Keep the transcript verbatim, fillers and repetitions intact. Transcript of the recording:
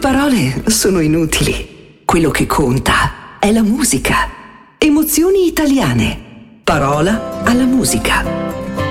parole sono inutili. Quello che conta è la musica. Emozioni italiane. Parola alla musica.